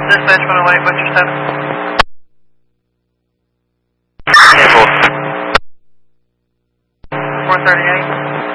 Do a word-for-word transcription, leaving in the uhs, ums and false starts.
Dispatch one oh eight, what's your status? ten four. four thirty-eight.